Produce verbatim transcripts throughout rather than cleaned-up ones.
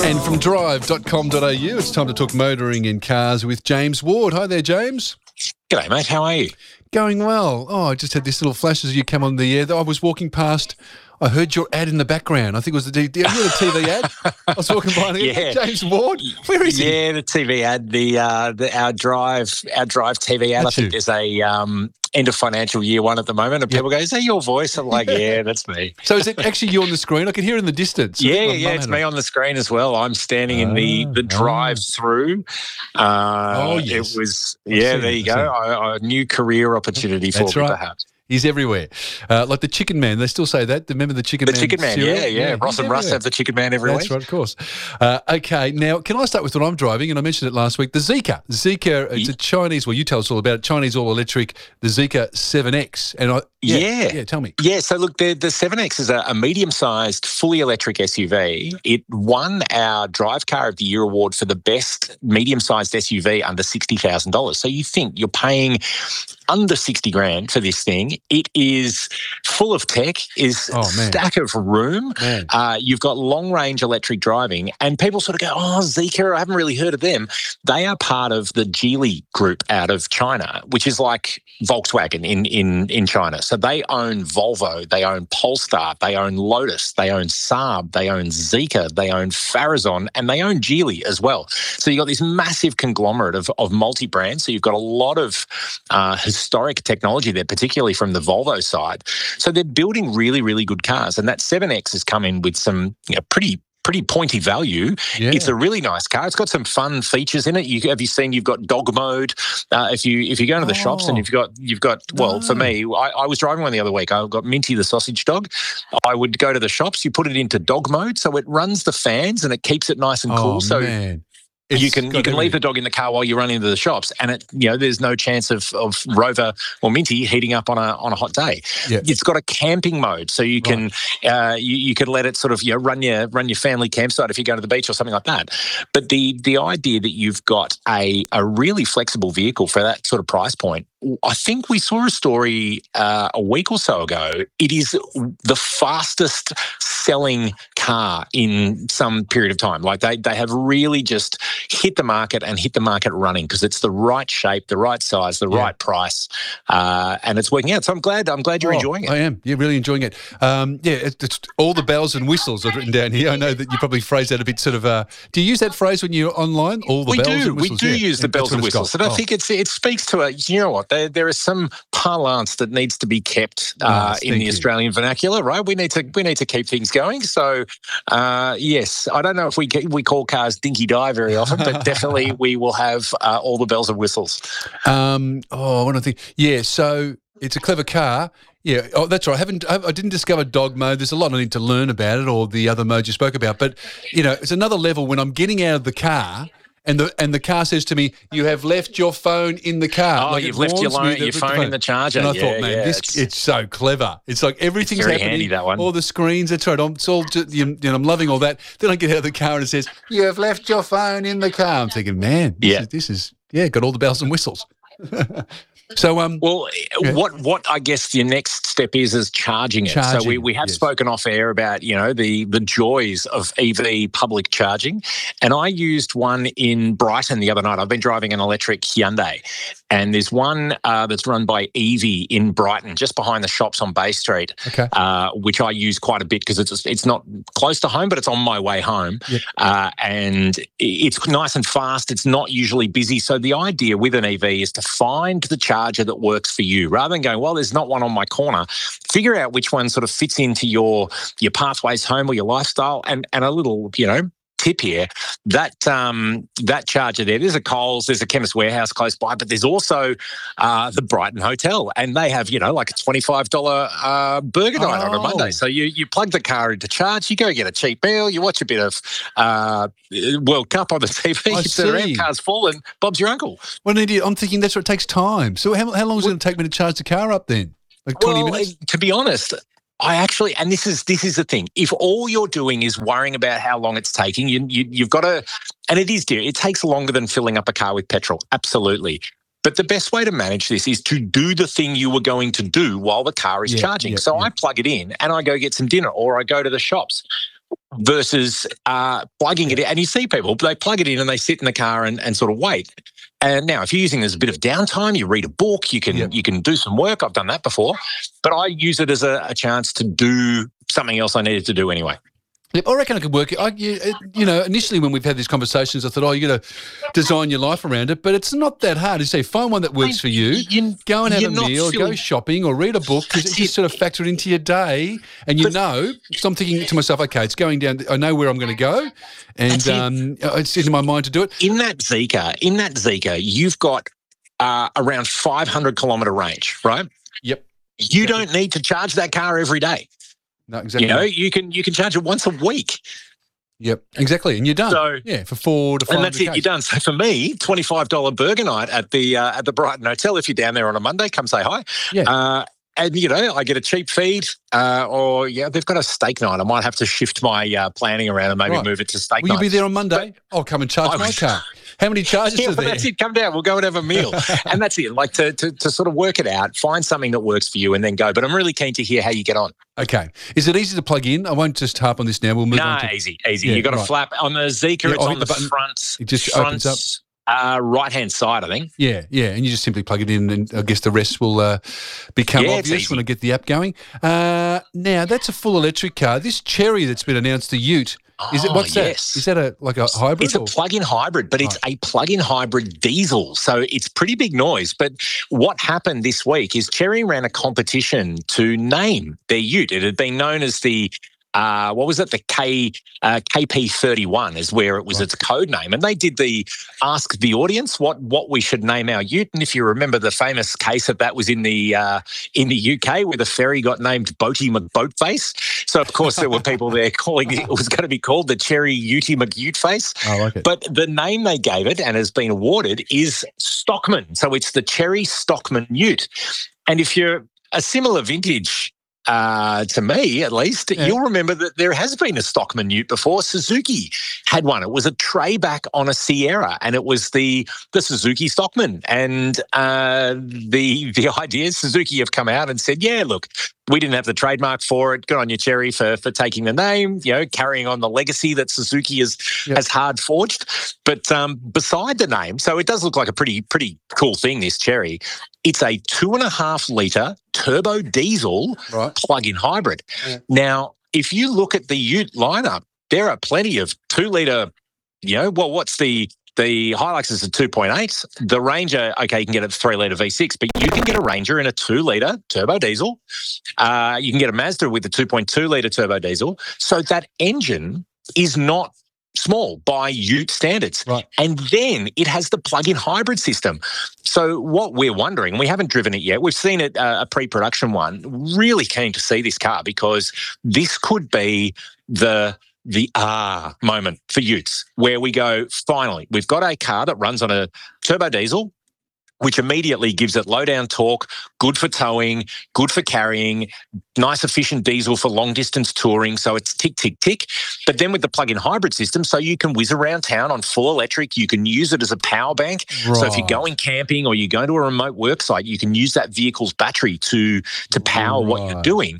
And from drive dot com dot a u, it's time to talk motoring in cars with James Ward. Hi there, James. G'day, mate. How are you? Going well. Oh, I just had this little flash as you come on the air. I was walking past, I heard your ad in the background. I think it was the, D- you know, the T V ad. I was walking by and yeah. James Ward. Where is he? Yeah, the T V ad, the, uh, the our drive, our drive T V ad. That's I think you. there's a um, end of financial year one at the moment, and Yep. people go, "Is that your voice?" I'm like, "Yeah, that's me." So is it actually you on the screen? I can hear it in the distance. I Yeah, think my yeah, mum it's had me it. on the screen as well. I'm standing in the, the Ah, drive-through. Uh, Oh, yes. It was, I've yeah, seen there it, you I've go. seen it. A, a new career opportunity for That's me, right. perhaps. He's everywhere. Uh, like the Chicken Man. They still say that. Remember the Chicken The Man Chicken Man, cereal? yeah, yeah. Ross he's and Russ everywhere. have the Chicken Man every That's week. right, of course. Uh, okay, now can I start with what I'm driving? And I mentioned it last week. The Zeekr. Zeekr, it's a Chinese, well, you tell us all about it, Chinese all-electric, the Zeekr seven X. And I, yeah, Yeah. yeah, tell me. Yeah, so look, the, the seven X is a, a medium-sized, fully electric S U V. It won our Drive Car of the Year award for the best medium-sized S U V under sixty thousand dollars. So you think you're paying under sixty grand for this thing. It is full of tech, is Oh, a man. stack of room. Man. Uh, you've got long-range electric driving, and people sort of go, oh, Zeekr, I haven't really heard of them. They are part of the Geely group out of China, which is like Volkswagen in, in, in China. So they own Volvo, they own Polestar, they own Lotus, they own Saab, they own Zeekr, they own Farazon, and they own Geely as well. So you've got this massive conglomerate of, of multi-brands. So you've got a lot of uh, historic technology there, particularly from the Volvo side. So they're building really, really good cars. And that seven X has come in with some, you know, pretty pretty pointy value. Yeah. It's a really nice car. It's got some fun features in it. You have you seen you've got dog mode. Uh, if you if you go into the shops and Oh. you've got you've got well, for No. me, I, I was driving one the other week. I got Minty the sausage dog. I would go to the shops, you put it into dog mode, so it runs the fans and it keeps it nice and Oh, cool. So man. you It's can got you can leave the everything. dog in the car while you run into the shops, and it you know there's no chance of of Rover or Minty heating up on a on a hot day. Yeah. It's got a camping mode, so you can uh, you, you can let it sort of you know run your run your family campsite if you go to the beach or something like that. But the the idea that you've got a a really flexible vehicle for that sort of price point. I think we saw a story uh, a week or so ago. It is the fastest selling car in some period of time. Like they they have really just hit the market and hit the market running because it's the right shape, the right size, the Yeah. right price, uh, and it's working out. So I'm glad. I'm glad you're Oh, enjoying it. I am. Yeah, really enjoying it. Um, yeah, it's, it's all the bells and whistles I've written down here. I know that you probably phrase that a bit sort of. Uh, do you use that phrase when you're online? All the we bells do. and We whistles. do Yeah, use the that's bells what and it's got. whistles, and I Oh. think it's it speaks to a. You know what? There there is some parlance that needs to be kept uh, Nice, in thank the you. Australian vernacular, right? We need to we need to keep things going. So, uh, yes, I don't know if we ca- we call cars dinky die very often, but definitely we will have uh, all the bells and whistles. Um, oh, what do I think? Yeah, so it's a clever car. Yeah, oh, that's right. I haven't. I I didn't discover dog mode. There's a lot I need to learn about it, or the other modes you spoke about. But you know, it's another level when I'm getting out of the car. And the and the car says to me, "You have left your phone in the car." Oh, Like, it you've left your, warns me lo- that your the phone in the charger. And I yeah, thought, man, yeah, this it's- it's so clever. It's like everything's very happening. handy, that one. All the screens. That's right. I'm, it's all just, you know, you know, I'm loving all that. Then I get out of the car and it says, "You have left your phone in the car." I'm thinking, man, this Yeah. is, this is yeah, got all the bells and whistles. So um, Well, Yeah. what what I guess your next step is is charging it. so Charging, we, we have yes. spoken off air about you know the the joys of E V public charging, and I used one in Brighton the other night. I've been driving an electric Hyundai, and there's one uh, that's run by Evie in Brighton, just behind the shops on Bay Street, okay. uh, which I use quite a bit because it's it's not close to home, but it's on my way home, Yep. uh, and it's nice and fast. It's not usually busy. So the idea with an E V is to find the charger that works for you, rather than going, well, there's not one on my corner. Figure out which one sort of fits into your your pathways home or your lifestyle, and and a little, you know. Tip here, that um, that charger there, there's a Coles, there's a Chemist Warehouse close by, but there's also uh, the Brighton Hotel, and they have, you know, like a twenty-five dollars uh, burger night on a Oh. Monday. So you you plug the car into charge, you go get a cheap meal, you watch a bit of uh, World Cup on the T V, I you turn around, see. car's full, and Bob's your uncle. Well, an idiot. I'm thinking that's what it takes time. So how, how long is it going to take me to charge the car up then? Like twenty well, minutes? To be honest, I actually, and this is this is the thing. If all you're doing is worrying about how long it's taking, you, you you've got to, and it is dear. It takes longer than filling up a car with petrol. Absolutely. But the best way to manage this is to do the thing you were going to do while the car is Yeah, charging. yeah, so yeah. I plug it in and I go get some dinner, or I go to the shops. versus uh, plugging it in. And you see people, they plug it in and they sit in the car and, and sort of wait. And now, if you're using it as a bit of downtime, you read a book, you can Yep. you can do some work. I've done that before, but I use it as a, a chance to do something else I needed to do anyway. Yep, I reckon I could work it. I, you, you know, initially when we've had these conversations, I thought, oh, you got to design your life around it, but it's not that hard. You say, find one that works for you, You- go and have you're a not meal, go feeling- shopping or read a book, because That's it's just it. sort of factored into your day. And you But- know, so I'm thinking to myself, okay, it's going down, I know where I'm going to go, and That's it. um, it's in my mind to do it. In that Zika, in that Zika, you've got uh, around five hundred kilometre range, right? Yep. You don't need to charge that car every day. No, exactly. You know, you can you can charge it once a week. Yep, exactly. And you're done. So- yeah, for four to five And that's it, hundred you're Ks. done. So for me, twenty-five dollars burger night at the uh, at the Brighton Hotel. If you're down there on a Monday, come say hi. Yeah. Uh, and, you know, I get a cheap feed uh, or, yeah, they've got a steak night. I might have to shift my uh, planning around and maybe Right. move it to steak Will night. you be there on Monday? I'll come and charge I my was- car. How many charges Yeah, are but there? that's it. Come down. We'll go and have a meal. And that's it. Like to, to to sort of work it out, find something that works for you and then go. But I'm really keen to hear how you get on. Okay. Is it easy to plug in? I won't just harp on this now. We'll move No, on to easy, easy. Yeah, You've got a right. flap on the Zika. Yeah, it's I'll on hit the, the button. front. It just front, opens up. Uh, right-hand side, I think. Yeah, yeah, and you just simply plug it in, and I guess the rest will uh, become Yeah, it's obvious easy. when I get the app going. Uh, now that's a full electric car. This Cherry that's been announced, the Ute, is it? Oh, What's yes. that? Is that a like a hybrid? It's a or- plug-in hybrid, but it's a plug-in hybrid diesel. So it's pretty big noise. But what happened this week is Chery ran a competition to name their ute. It had been known as the, uh, what was it? The K, uh, K P thirty-one is where it was Right. its code name. And they did the ask the audience what, what we should name our ute. And if you remember, the famous case of that was in the uh, in the U K where the ferry got named Boaty McBoatface. So, of course, there were people there calling it, it was going to be called the Chery Uty McUteface. I like it. But the name they gave it and has been awarded is Stockman. So it's the Chery Stockman Ute. And if you're a similar vintage uh, to me, at least, Yeah. you'll remember that there has been a Stockman Ute before. Suzuki had one. It was a tray back on a Sierra, and it was the the Suzuki Stockman. And uh, the the idea is Suzuki have come out and said, yeah, look, we didn't have the trademark for it. Good on you, Chery, for for taking the name, you know, carrying on the legacy that Suzuki has Yep. has hard forged. But um, beside the name, so it does look like a pretty pretty cool thing. This Chery, it's a two and a half liter turbo diesel Right. plug-in hybrid. Yeah. Now, if you look at the Ute lineup, there are plenty of two liter. You know, well, what's the The Hilux is a two point eight. The Ranger, okay, you can get a three litre V six, but you can get a Ranger in a two litre turbo diesel. Uh, you can get a Mazda with a two point two litre turbo diesel. So that engine is not small by Ute standards. Right. And then it has the plug-in hybrid system. So what we're wondering, we haven't driven it yet. We've seen it, uh, a pre-production one. Really keen to see this car because this could be the the ah moment for Utes, where we go, finally, we've got a car that runs on a turbo diesel, which immediately gives it low down torque, good for towing, good for carrying, nice efficient diesel for long distance touring. So it's tick, tick, tick. But then with the plug-in hybrid system, so you can whiz around town on full electric, you can use it as a power bank. Right. So if you're going camping or you're going to a remote work site, you can use that vehicle's battery to, to power what you're Right. doing.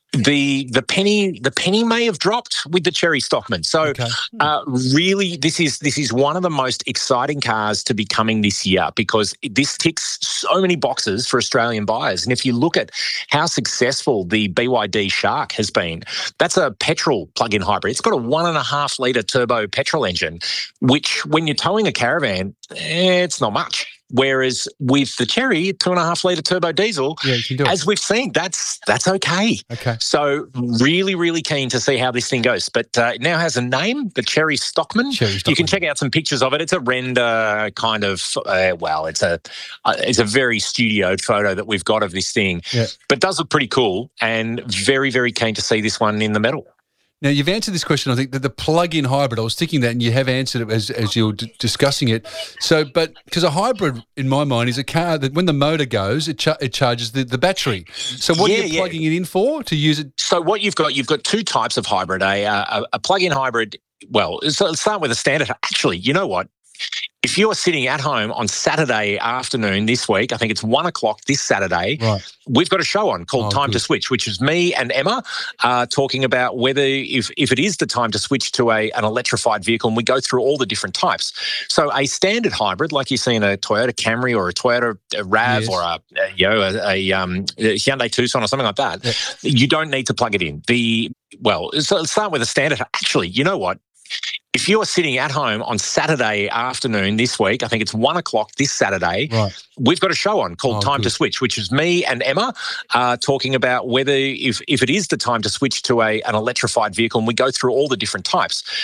The the penny the penny may have dropped with the Chery Stockman. So Okay. uh, really, this is this is one of the most exciting cars to be coming this year because this ticks so many boxes for Australian buyers. And if you look at how successful the B Y D Shark has been, that's a petrol plug-in hybrid. It's got a one and a half litre turbo petrol engine, which when you're towing a caravan, eh, it's not much. Whereas with the Chery, two and a half litre turbo diesel, Yeah, you can do it. as we've seen, that's that's okay. Okay. So really, really keen to see how this thing goes. But uh, it now has a name, the Chery Stockman. Chery You Stockman. can check out some pictures of it. It's a render kind of, uh, well, it's a uh, it's a very studioed photo that we've got of this thing. Yeah. But it does look pretty cool and very, very keen to see this one in the metal. Now, you've answered this question, I think, that the plug-in hybrid, I was thinking that, and you have answered it as, as you were d- discussing it. So, but because a hybrid, in my mind, is a car that when the motor goes, it, cha- it charges the, the battery. So what Yeah, are you yeah. plugging it in for? To use it? So what you've got, you've got two types of hybrid. A, a, a plug-in hybrid, well, so let's start with a standard. Actually, you know what? If you're sitting at home on Saturday afternoon this week, I think it's one o'clock this Saturday, Right. we've got a show on called Oh, Time to good. Switch, which is me and Emma uh, talking about whether, if, if it is the time to switch to a, an electrified vehicle, and we go through all the different types. So a standard hybrid, like you see in a Toyota Camry or a Toyota RAV Yes. or a, a, you know, a, a, um, a Hyundai Tucson or something like that, Yeah. you don't need to plug it in. The Well, so let's start with a standard. Actually, you know what? If you're sitting at home on Saturday afternoon this week, I think it's one o'clock this Saturday, Right. we've got a show on called Oh, Time to good. Switch, which is me and Emma uh, talking about whether, if, if it is the time to switch to a, an electrified vehicle, and we go through all the different types.